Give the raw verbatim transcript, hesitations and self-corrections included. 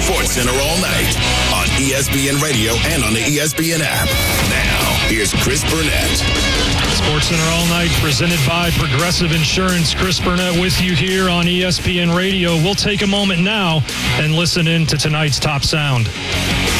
Sports Center all night on E S P N Radio and on the E S P N app. Now, here's Chris Burnett. Sports Center all night, presented by Progressive Insurance. Chris Burnett with you here on E S P N Radio. We'll take a moment now and listen in to tonight's top sound.